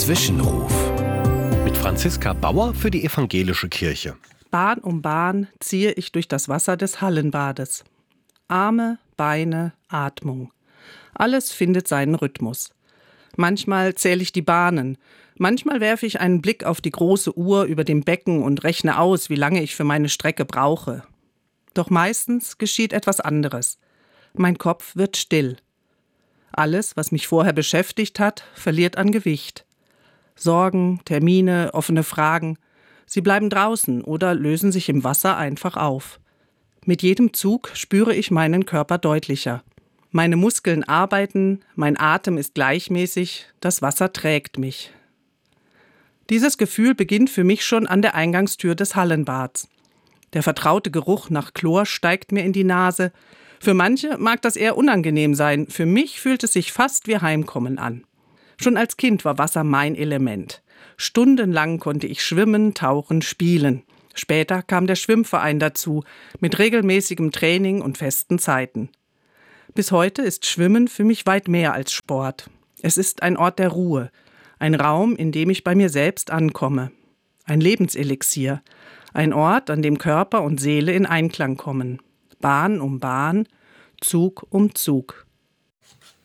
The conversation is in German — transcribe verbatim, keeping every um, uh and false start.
Zwischenruf. Mit Franziska Bauer für die Evangelische Kirche. Bahn um Bahn ziehe ich durch das Wasser des Hallenbades. Arme, Beine, Atmung. Alles findet seinen Rhythmus. Manchmal zähle ich die Bahnen. Manchmal werfe ich einen Blick auf die große Uhr über dem Becken und rechne aus, wie lange ich für meine Strecke brauche. Doch meistens geschieht etwas anderes. Mein Kopf wird still. Alles, was mich vorher beschäftigt hat, verliert an Gewicht. Sorgen, Termine, offene Fragen. Sie bleiben draußen oder lösen sich im Wasser einfach auf. Mit jedem Zug spüre ich meinen Körper deutlicher. Meine Muskeln arbeiten, mein Atem ist gleichmäßig, das Wasser trägt mich. Dieses Gefühl beginnt für mich schon an der Eingangstür des Hallenbads. Der vertraute Geruch nach Chlor steigt mir in die Nase. Für manche mag das eher unangenehm sein, für mich fühlt es sich fast wie Heimkommen an. Schon als Kind war Wasser mein Element. Stundenlang konnte ich schwimmen, tauchen, spielen. Später kam der Schwimmverein dazu, mit regelmäßigem Training und festen Zeiten. Bis heute ist Schwimmen für mich weit mehr als Sport. Es ist ein Ort der Ruhe, ein Raum, in dem ich bei mir selbst ankomme. Ein Lebenselixier, ein Ort, an dem Körper und Seele in Einklang kommen. Bahn um Bahn, Zug um Zug.